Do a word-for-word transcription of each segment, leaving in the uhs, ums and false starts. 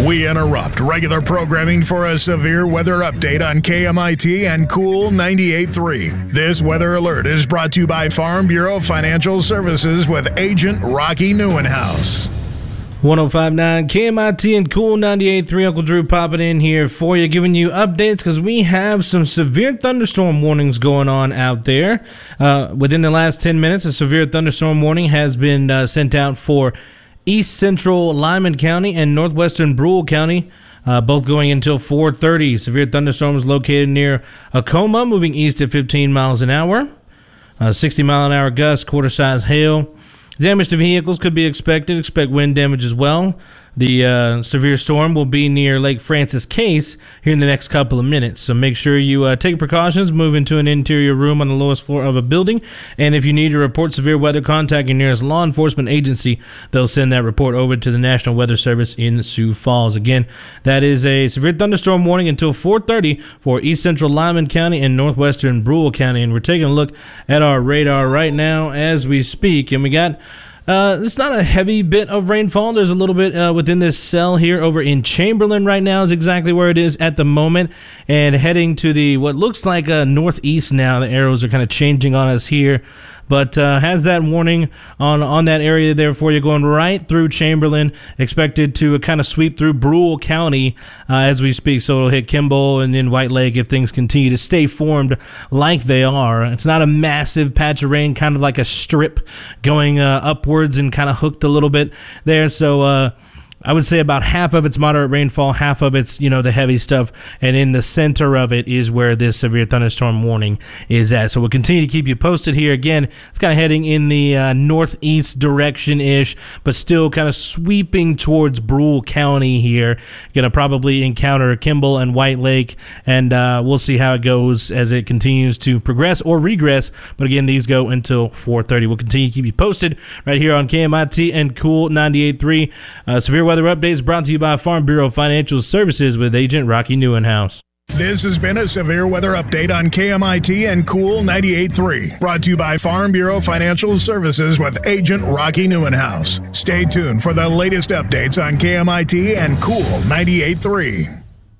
We interrupt regular programming for a severe weather update on K M I T and Cool ninety-eight point three. This weather alert is brought to you by Farm Bureau Financial Services with Agent Rocky Neuenhouse. one oh five point nine K M I T and Cool ninety-eight point three. Uncle Drew popping in here for you, giving you updates because we have some severe thunderstorm warnings going on out there. Uh, within the last ten minutes, a severe thunderstorm warning has been uh, sent out for East Central Lyman County and Northwestern Brule County, uh, both going until four thirty. Severe thunderstorms located near Acoma, moving east at fifteen miles an hour. Uh, sixty mile an hour gusts, quarter-size hail. Damage to vehicles could be expected. Expect wind damage as well. The uh, severe storm will be near Lake Francis Case here in the next couple of minutes. So make sure you uh, take precautions, move into an interior room on the lowest floor of a building. And if you need to report severe weather, contact your nearest law enforcement agency. They'll send that report over to the National Weather Service in Sioux Falls. Again, that is a severe thunderstorm warning until four thirty for East Central Lyman County and Northwestern Brule County. And we're taking a look at our radar right now as we speak. And we got... Uh, it's not a heavy bit of rainfall. There's a little bit uh, within this cell here over in Chamberlain right now is exactly where it is at the moment. And heading to the what looks like a northeast now. The arrows are kind of changing on us here. But uh, has that warning on, on that area there for you, going right through Chamberlain, expected to uh, kind of sweep through Brule County uh, as we speak. So it'll hit Kimball and then White Lake if things continue to stay formed like they are. It's not a massive patch of rain, kind of like a strip going uh, upwards and kind of hooked a little bit there. So uh, I would say about half of it's moderate rainfall, half of it's, you know, the heavy stuff, and in the center of it is where this severe thunderstorm warning is at. So we'll continue to keep you posted here. Again, it's kind of heading in the uh, northeast direction-ish, but still kind of sweeping towards Brule County here. Going to probably encounter Kimball and White Lake, and uh, we'll see how it goes as it continues to progress or regress. But again, these go until four thirty. We'll continue to keep you posted right here on K M I T and Cool ninety-eight point three. Uh, severe weather updates brought to you by Farm Bureau Financial Services with Agent Rocky Neuenhouse. This has been a severe weather update on K M I T and Cool ninety-eight point three, brought to you by Farm Bureau Financial Services with Agent Rocky Neuenhouse. Stay tuned for the latest updates on K M I T and Cool ninety-eight point three.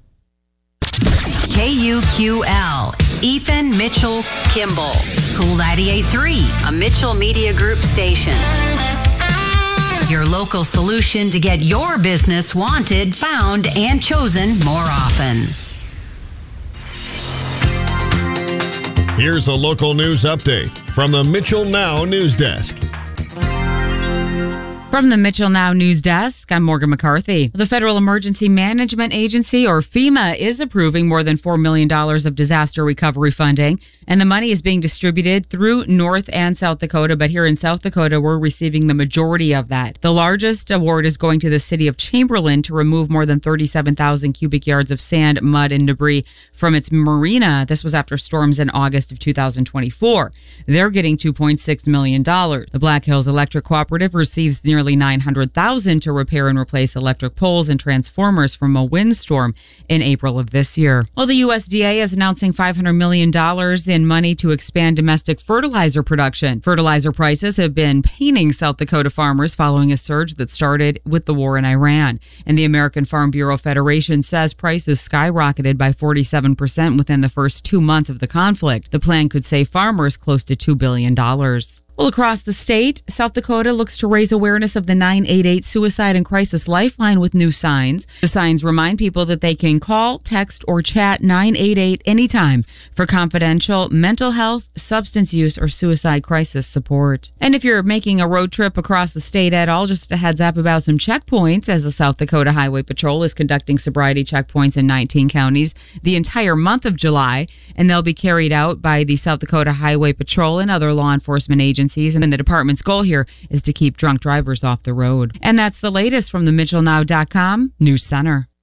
K U Q L, Ethan Mitchell Kimball, Cool ninety-eight point three, a Mitchell Media Group station. Your local solution to get your business wanted, found, and chosen more often. Here's a local news update from the Mitchell Now News Desk. From the Mitchell Now News Desk, I'm Morgan McCarthy. The Federal Emergency Management Agency, or FEMA, is approving more than four million dollars of disaster recovery funding, and the money is being distributed through North and South Dakota, but here in South Dakota, we're receiving the majority of that. The largest award is going to the city of Chamberlain to remove more than thirty-seven thousand cubic yards of sand, mud, and debris from its marina. This was after storms in August of two thousand twenty-four. They're getting two point six million dollars. The Black Hills Electric Cooperative receives nearly nine hundred thousand dollars to repair and replace electric poles and transformers from a windstorm in April of this year. Well, the U S D A is announcing five hundred million dollars in money to expand domestic fertilizer production. Fertilizer prices have been paining South Dakota farmers following a surge that started with the war in Iran. And the American Farm Bureau Federation says prices skyrocketed by forty-seven percent within the first two months of the conflict. The plan could save farmers close to two billion dollars. Well, across the state, South Dakota looks to raise awareness of the nine eight eight Suicide and Crisis Lifeline with new signs. The signs remind people that they can call, text, or chat nine eight eight anytime for confidential mental health, substance use, or suicide crisis support. And if you're making a road trip across the state at all, just a heads up about some checkpoints, as the South Dakota Highway Patrol is conducting sobriety checkpoints in nineteen counties the entire month of July, and they'll be carried out by the South Dakota Highway Patrol and other law enforcement agencies. And the department's goal here is to keep drunk drivers off the road. And that's the latest from the Mitchell Now dot com News Center.